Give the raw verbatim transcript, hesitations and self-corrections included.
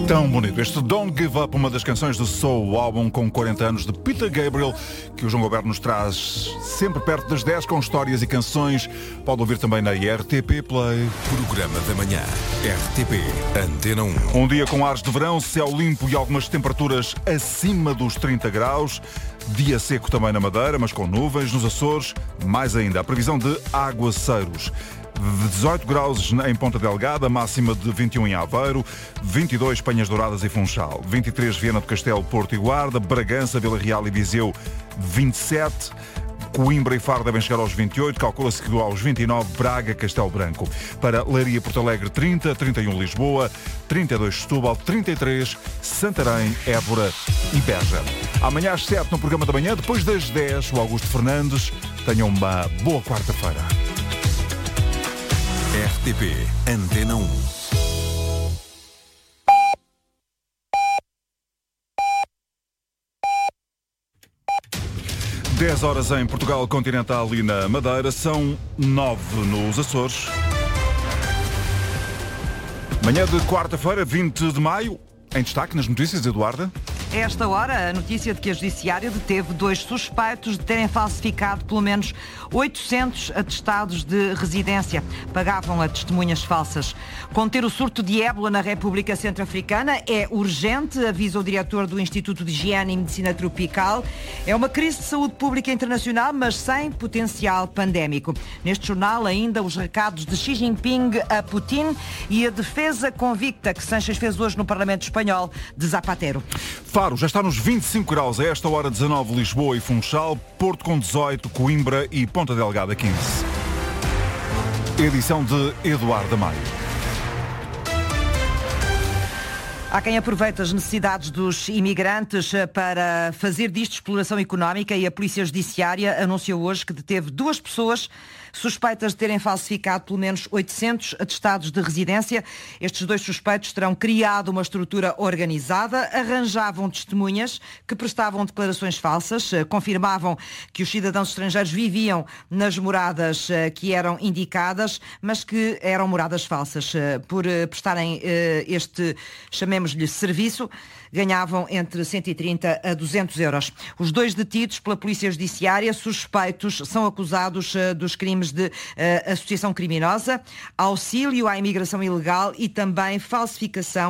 Tão bonito. Este Don't Give Up, uma das canções do Soul, o álbum com quarenta anos de Peter Gabriel, que o João Goberto nos traz sempre perto das dez com histórias e canções. Pode ouvir também na R T P Play. Programa da manhã. R T P Antena um. Um dia com ares de verão, céu limpo e algumas temperaturas acima dos trinta graus. Dia seco também na Madeira, mas com nuvens. Nos Açores, mais ainda. A previsão de aguaceiros. dezoito graus em Ponta Delgada, máxima de vinte e um em Aveiro, vinte e dois Penhas Douradas e Funchal, vinte e três Viana do Castelo, Porto e Guarda, Bragança, Vila Real e Viseu, vinte e sete, Coimbra e Faro devem chegar aos vinte e oito, calcula-se que aos vinte e nove, Braga, Castelo Branco. Para Leiria, Porto Alegre, trinta, trinta e um Lisboa, trinta e dois Setúbal, trinta e três Santarém, Évora e Beja. Amanhã às sete no programa da manhã, depois das dez, o Augusto Fernandes. Tenham uma boa quarta-feira. R T P Antena um. dez horas em Portugal Continental e na Madeira, são nove nos Açores. Manhã de quarta-feira, vinte de maio, em destaque nas notícias, Eduarda. A esta hora, a notícia de que a Judiciária deteve dois suspeitos de terem falsificado pelo menos oitocentos atestados de residência. Pagavam a testemunhas falsas. Conter o surto de ébola na República Centro-Africana é urgente, avisa o diretor do Instituto de Higiene e Medicina Tropical. É uma crise de saúde pública internacional, mas sem potencial pandémico. Neste jornal, ainda os recados de Xi Jinping a Putin e a defesa convicta que Sánchez fez hoje no Parlamento Espanhol de Zapatero. Faro já está nos vinte e cinco graus, a esta hora dezanove Lisboa e Funchal, Porto com dezoito, Coimbra e Ponta Delgada quinze. Edição de Eduardo Maio. Há quem aproveite as necessidades dos imigrantes para fazer disto exploração económica e a Polícia Judiciária anunciou hoje que deteve duas pessoas suspeitas de terem falsificado pelo menos oitocentos atestados de residência. Estes dois suspeitos terão criado uma estrutura organizada, arranjavam testemunhas que prestavam declarações falsas, confirmavam que os cidadãos estrangeiros viviam nas moradas que eram indicadas, mas que eram moradas falsas. Por prestarem este, chamemos-lhe, serviço, ganhavam entre cento e trinta a duzentos euros. Os dois detidos pela Polícia Judiciária, suspeitos, são acusados dos crimes de uh, associação criminosa, auxílio à imigração ilegal e também falsificação